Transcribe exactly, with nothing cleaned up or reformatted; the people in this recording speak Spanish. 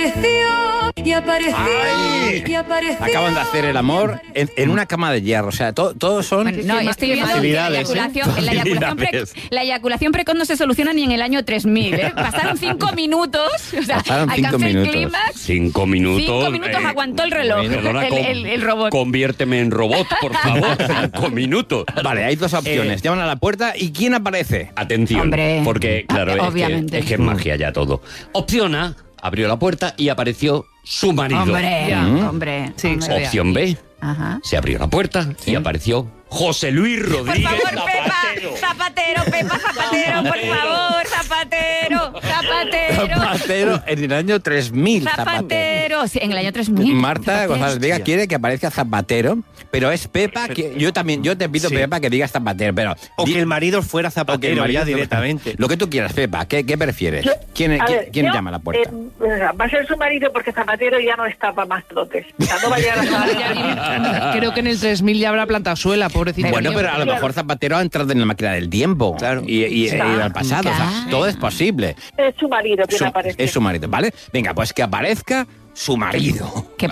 apareció, y apareció, Ay, y apareció. acaban de hacer el amor en, en una cama de hierro. O sea, to, todos son... No, estoy viendo que la Facilidades, ¿eh? eyaculación, la, eyaculación pre- Facilidades. la eyaculación precoz no se soluciona ni en el año tres mil, ¿eh? Pasaron cinco minutos, o sea, Pasaron cinco alcanzó el minutos. clímax. Cinco minutos. Cinco minutos eh, aguantó el reloj, perdona, el, con- el- el robot. Conviérteme en robot, por favor. Cinco minutos. Vale, hay dos opciones. Eh, Llaman a la puerta y ¿quién aparece? Atención, Hombre. porque claro, es que, Obviamente. es que es magia ya todo. Opción A, abrió la puerta y apareció su marido. Hombre, Ya. hombre. Sí, hombre. sí. Opción B, Ajá. se abrió la puerta y apareció José Luis Por Rodríguez favor, Pepa, Zapatero. Zapatero, Pepa, Zapatero, por favor, Zapatero, Zapatero, Zapatero en el año tres mil. Zapatero. Zapatero. Sí, en el año tres mil. Marta Zapatero. González Vega quiere que aparezca Zapatero, pero es Pepa que yo también, yo te pido Sí. Pepa que digas Zapatero, pero O di- que el marido fuera o que el zapatero marido- ya directamente. Lo que tú quieras, Pepa, ¿qué, qué prefieres? ¿Quién, A quién- ver, quién yo, llama a la puerta? eh, va a ser su marido porque Zapatero ya no está para más trotes. O sea, no va a llegar a su Creo que en el tres mil ya habrá plantado suela, pobrecito. Bueno, mío. pero a lo mejor Zapatero ha entrado en la máquina del tiempo. Claro. Y, y, y Claro. al pasado. O sea, Claro. todo es posible. Es su marido quien Su- aparece. es su marido, ¿vale? Venga, pues que aparezca su marido. Que